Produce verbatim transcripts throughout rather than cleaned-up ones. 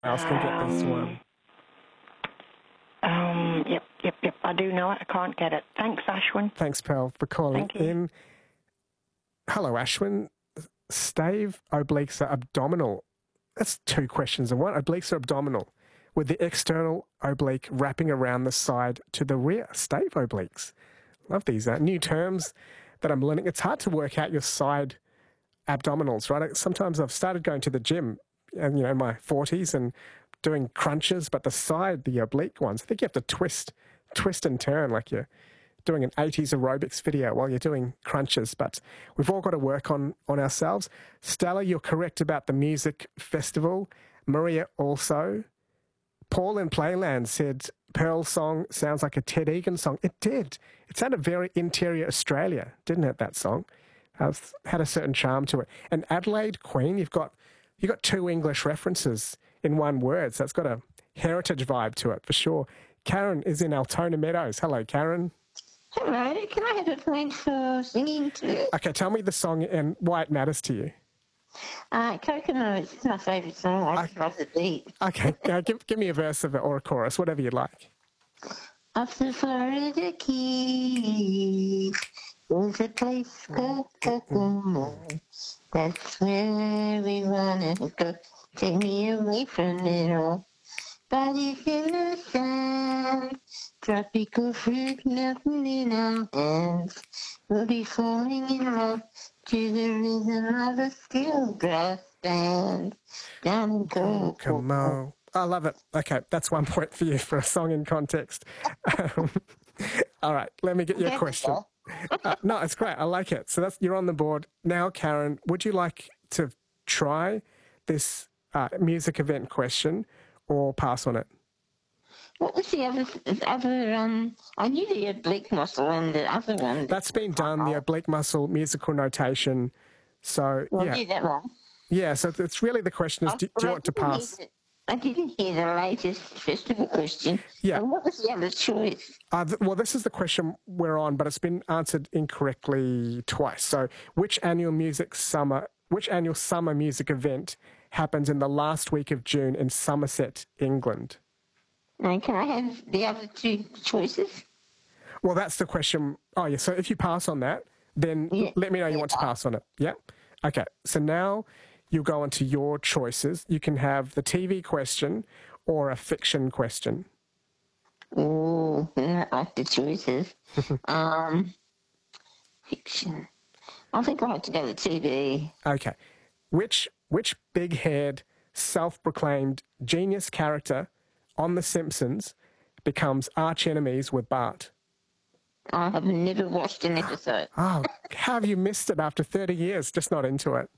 else can get this Um, one. Um, yep, yep, yep. I do know it. I can't get it. Thanks, Ashwin. Thanks, Pearl, for calling Thank you. in. Hello, Ashwin. Stave obliques are abdominal. That's two questions in one. Obliques are abdominal, with the external oblique wrapping around the side to the rear. Stave obliques. Love these uh, new terms that I'm learning. It's hard to work out your side abdominals, right? Sometimes I've started going to the gym, and you know, in my forties and doing crunches, but the side, the oblique ones, I think you have to twist, twist and turn like you're doing an eighties aerobics video while you're doing crunches. But we've all got to work on, on ourselves. Stella, you're correct about the music festival. Maria also. Paul in Playland said Pearl's song sounds like a Ted Egan song. It did. It sounded very Interior Australia, didn't it, that song? Uh, had a certain charm to it. And Adelaide Queen, you've got you've got two English references in one word, so it's got a heritage vibe to it for sure. Karen is in Altona Meadows. Hello, Karen. Hello, can I have a point for singing too? Okay, tell me the song and why it matters to you. Uh, Coconut is my favourite song. I just love the beat. Okay, uh, give, give me a verse of it or a chorus, whatever you like. Off the Florida Keys, there's a place called Coconut. That's where we wanna go. Take me away from it all. Body full of sand, tropical fruit melting in our hands. We'll be falling in love to the rhythm of a steel brass band. Down in Kokomo. I love it. Okay, that's one point for you for a song in context. Um, all right, let me get your question. Uh, no, it's great. I like it. So that's you're on the board now, Karen. Would you like to try this uh, music event question or pass on it? What was the other, the other um, I knew the oblique muscle and the other one. That's been done, the oblique muscle musical notation. So, well, yeah. I knew that one. Yeah, so it's really the question is, do, do you want to pass? I didn't hear the latest festival question. Yeah. And what was the other choice? Uh, th- well, this is the question we're on, but it's been answered incorrectly twice. So, which annual music summer, which annual summer music event happens in the last week of June in Somerset, England? And can I have the other two choices? Well, that's the question. Oh, yeah. So if you pass on that, then Yeah. let me know you want to pass on it. Yeah? Okay. So now you'll go on to your choices. You can have the T V question or a fiction question. Oh, I like the choices. um, fiction. I think I like to go to T V. Okay. Which which big-haired, self-proclaimed genius character on The Simpsons becomes arch enemies with Bart? I have never watched an episode. Oh, how have you missed it after thirty years? Just not into it.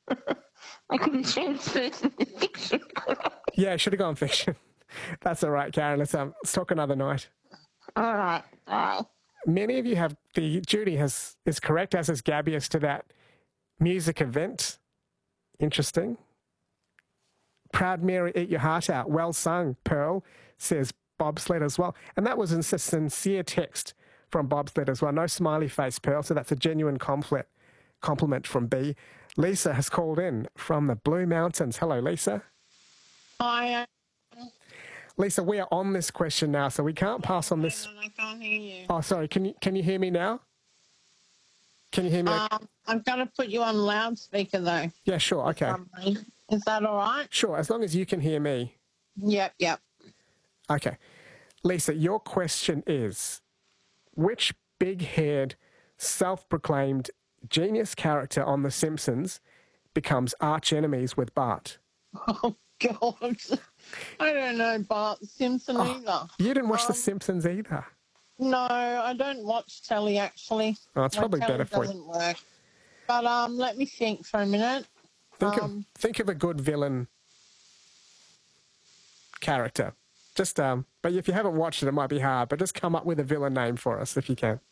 I couldn't transfer to the fiction. Yeah, should have gone fiction. That's all right, Karen. Let's, um, let's talk another night. All right. Bye. Many of you have, the Judy has is correct, as is Gabby, as to that music event. Interesting. Proud Mary, eat your heart out. Well sung, Pearl, says Bobsled as well. And that was a sincere text from Bobsled as well. No smiley face, Pearl, so that's a genuine compliment, compliment from B. Lisa has called in from the Blue Mountains. Hello, Lisa. Hi. Lisa, we are on this question now, so we can't pass on this. I can't hear you. Oh, sorry. Can you can you hear me now? Can you hear me? Um, I've got to put you on loudspeaker, though. Yeah, sure. Okay. Is that all right? Sure, as long as you can hear me. Yep, yep. Okay. Lisa, your question is, which big-haired, self-proclaimed genius character on The Simpsons becomes arch enemies with Bart? Oh, God. I don't know Bart Simpson Oh, either. You didn't watch Um, The Simpsons either? No, I don't watch telly, actually. Oh, it's My probably telly better for you. doesn't work. But um, let me think for a minute. Think, um, of, think of a good villain character. Just, um, but if you haven't watched it, it might be hard, but just come up with a villain name for us if you can.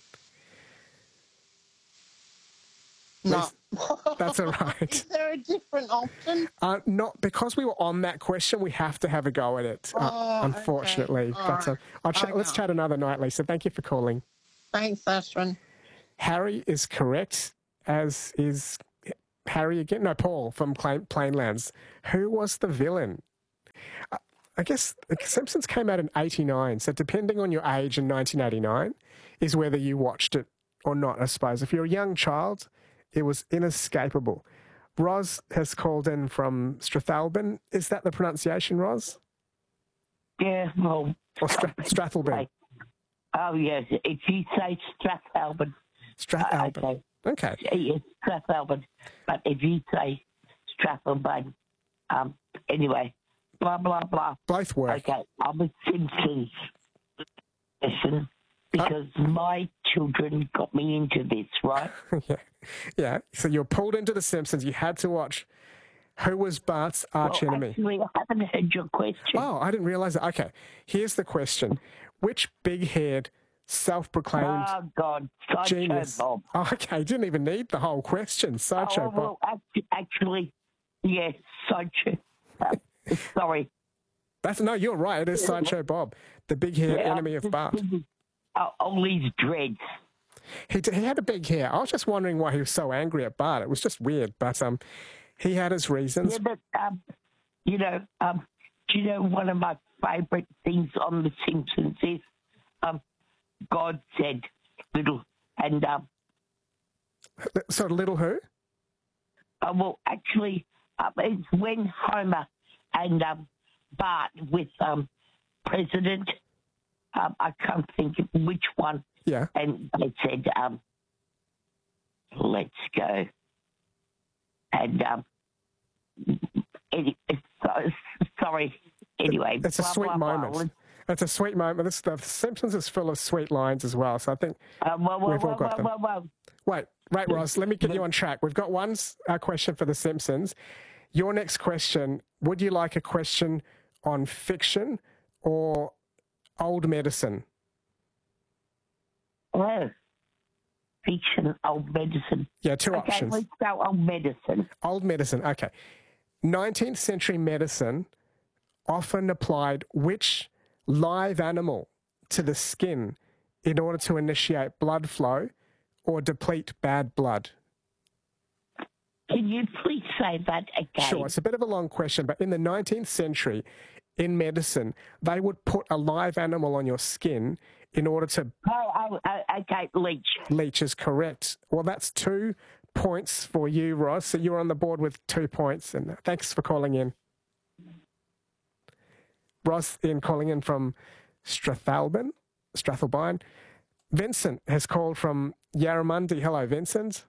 No. That's all right. Is there a different option? Uh, not because we were on that question, we have to have a go at it. Uh, Oh, unfortunately, okay. All but uh, right. I'll ch- I let's know. chat another night, Lisa. Thank you for calling. Thanks, Ashwin. Harry is correct, as is Harry again. No, Paul from Plain, Plainlands. Who was the villain I guess The Simpsons came out in eighty-nine, so depending on your age in nineteen eighty-nine is whether you watched it or not, I suppose. If you're a young child, it was inescapable. Roz has called in from Strathalbyn. Is that the pronunciation, Roz? Yeah, well. Or Stra- Strathalbyn? Like, oh, yes. If you say Strathalbyn. Strathalbyn. Uh, okay. Okay. It's Strathalbyn. But if you say Strathalbyn, um, anyway, blah, blah, blah. Both work. Okay, I'm a Simpsons person because uh, my children got me into this, right? yeah. Yeah. So you were pulled into The Simpsons. You had to watch. Who was Bart's arch well, enemy? Actually, I haven't heard your question. Oh, I didn't realise that. Okay. Here's the question. Which big-haired, self-proclaimed Oh, God. Sideshow genius... Bob. Oh, okay. You didn't even need the whole question. Sideshow oh, well, Bob. Actually, yes, Sideshow. Uh, sorry. That's, no, you're right. It is Sideshow Bob, the big-haired Yeah, enemy of Bart. Uh, all these dreads. He, he had a big hair. I was just wondering why he was so angry at Bart. It was just weird, but um, he had his reasons. Yeah, but, um, you know, um, do you know one of my favourite things on The Simpsons is um, God said little, and um, So little who? uh, well, actually, uh, it's when Homer and um, Bart with um, President, um, I can't think of which one. Yeah. And they said, um, let's go. And, um, it, it, sorry, anyway. It's a blah, sweet blah, blah. moment. It's a sweet moment. This, the Simpsons is full of sweet lines as well, so I think Uh, whoa, whoa, we've all whoa, got whoa, them. whoa, whoa. Wait, right, Ross, let me get you on track. We've got one uh, question for The Simpsons. Your next question, would you like a question on fiction or old medicine? Oh, fiction, old medicine. Yeah, two okay, options. let's go old medicine. Old medicine, okay. nineteenth century medicine often applied which live animal to the skin in order to initiate blood flow or deplete bad blood? Can you please say that again? Sure, it's a bit of a long question, but in the nineteenth century, in medicine, they would put a live animal on your skin in order to... Oh, oh, oh okay, leech. Leech is correct. Well, that's two points for you, Ross. So you're on the board with two points, and thanks for calling in. Ross in calling in from Strathalbyn, Strathalbyn. Vincent has called from Yarramundi. Hello, Vincent.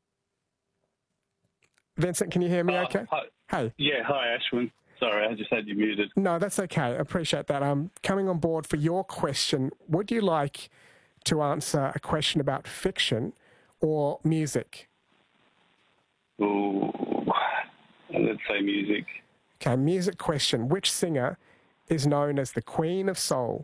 Vincent, can you hear me Uh, okay? hi. Hey. Yeah, hi, Ashwin. Sorry, I just had you muted. No, that's okay. I appreciate that. I'm coming on board for your question. Would you like to answer a question about fiction or music? Ooh, let's say music. Okay, music question. Which singer is known as the Queen of Soul?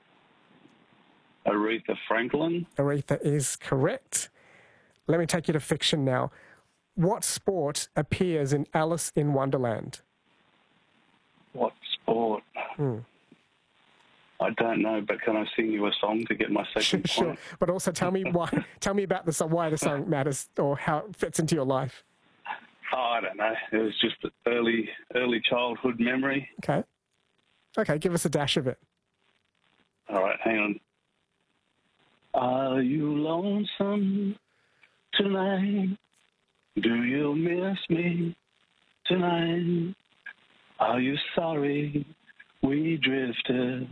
Aretha Franklin. Aretha is correct. Let me take you to fiction now. What sport appears in Alice in Wonderland? What sport? Hmm. I don't know, but can I sing you a song to get my second Sure, point? but also tell me why. Tell me about the song, why the song matters, or how it fits into your life. Oh, I don't know. It was just an early, early childhood memory. Okay. Okay, give us a dash of it. All right, hang on. Are you lonesome tonight? Do you miss me tonight? Are you sorry we drifted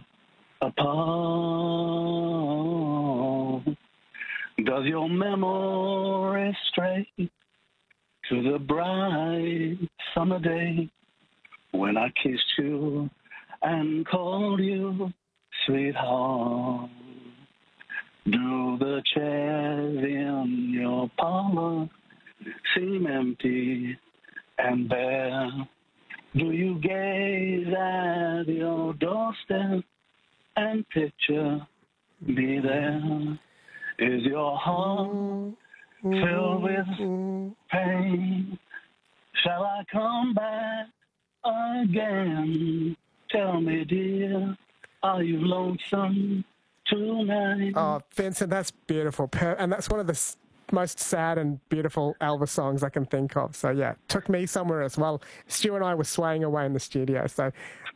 apart? Does your memory stray to the bright summer day when I kissed you and called you sweetheart? Do the chairs in your parlor seem empty and bare? Do you gaze at your doorstep and picture me there? Is your heart filled with pain? Shall I come back again? Tell me, dear, are you lonesome tonight? Oh, Vincent, that's beautiful. Per- and that's one of the s- most sad and beautiful Elvis songs I can think of. So, yeah, took me somewhere as well. Stu and I were swaying away in the studio. So,